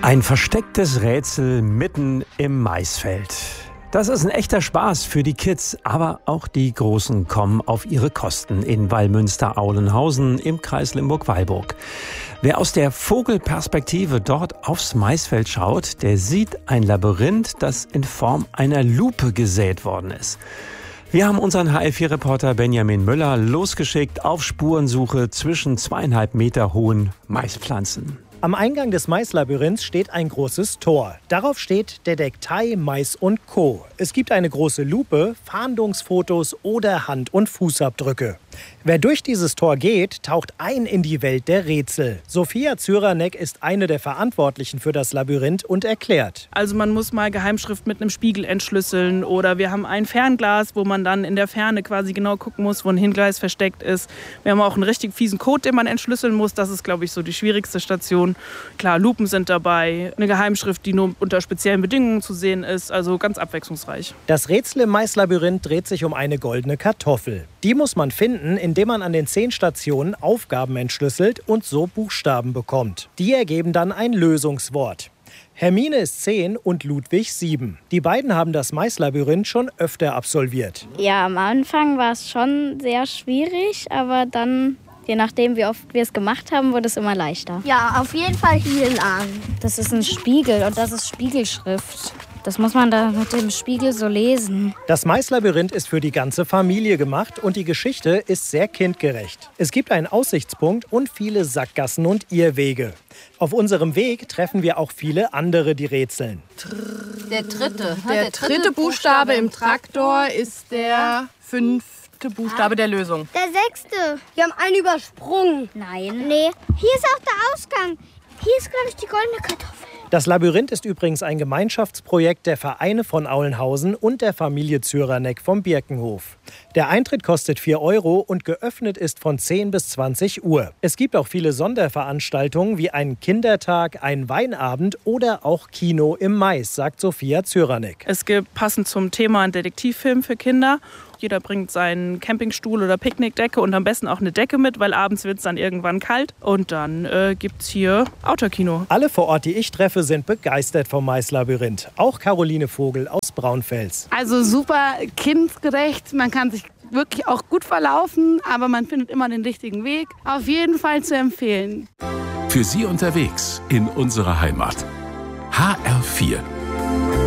Ein verstecktes Rätsel mitten im Maisfeld. Das ist ein echter Spaß für die Kids, aber auch die Großen kommen auf ihre Kosten in Wallmünster-Aulenhausen im Kreis Limburg-Weilburg. Wer aus der Vogelperspektive dort aufs Maisfeld schaut, der sieht ein Labyrinth, das in Form einer Lupe gesät worden ist. Wir haben unseren HR4-Reporter Benjamin Müller losgeschickt auf Spurensuche zwischen 2,5 Meter hohen Maispflanzen. Am Eingang des Maislabyrinths steht ein großes Tor. Darauf steht Detektei Mais und Co. Es gibt eine große Lupe, Fahndungsfotos oder Hand- und Fußabdrücke. Wer durch dieses Tor geht, taucht ein in die Welt der Rätsel. Sophia Zyranek ist eine der Verantwortlichen für das Labyrinth und erklärt. Also man muss mal Geheimschrift mit einem Spiegel entschlüsseln oder wir haben ein Fernglas, wo man dann in der Ferne quasi genau gucken muss, wo ein Hingleis versteckt ist. Wir haben auch einen richtig fiesen Code, den man entschlüsseln muss. Das ist, glaube ich, so die schwierigste Station. Klar, Lupen sind dabei, eine Geheimschrift, die nur unter speziellen Bedingungen zu sehen ist. Also ganz abwechslungsreich. Das Rätsel im Maislabyrinth dreht sich um eine goldene Kartoffel. Die muss man finden, indem man an den 10 Stationen Aufgaben entschlüsselt und so Buchstaben bekommt. Die ergeben dann ein Lösungswort. Hermine ist 10 und Ludwig 7. Die beiden haben das Maislabyrinth schon öfter absolviert. Ja, am Anfang war es schon sehr schwierig, aber dann, je nachdem wie oft wir es gemacht haben, wurde es immer leichter. Ja, auf jeden Fall hier in Aachen. Das ist ein Spiegel und das ist Spiegelschrift. Das muss man da mit dem Spiegel so lesen. Das Maislabyrinth ist für die ganze Familie gemacht und die Geschichte ist sehr kindgerecht. Es gibt einen Aussichtspunkt und viele Sackgassen und Irrwege. Auf unserem Weg treffen wir auch viele andere, die rätseln. Der dritte Buchstabe im Traktor ist der 5. Buchstabe der Lösung. Der 6. Wir haben einen übersprungen. Nein. Nee, hier ist auch der Ausgang. Hier ist, glaube ich, die goldene Kartoffel. Das Labyrinth ist übrigens ein Gemeinschaftsprojekt der Vereine von Aulenhausen und der Familie Zyranek vom Birkenhof. Der Eintritt kostet 4 € und geöffnet ist von 10 bis 20 Uhr. Es gibt auch viele Sonderveranstaltungen wie einen Kindertag, einen Weinabend oder auch Kino im Mais, sagt Sophia Zyranek. Es gibt passend zum Thema einen Detektivfilm für Kinder. Jeder bringt seinen Campingstuhl oder Picknickdecke und am besten auch eine Decke mit, weil abends wird es dann irgendwann kalt. Und dann gibt es hier Outdoor-Kino. Alle vor Ort, die ich treffe, sind begeistert vom Maislabyrinth. Auch Caroline Vogel aus Braunfels. Also super kindgerecht. Man kann sich wirklich auch gut verlaufen, aber man findet immer den richtigen Weg. Auf jeden Fall zu empfehlen. Für Sie unterwegs in unserer Heimat. HR4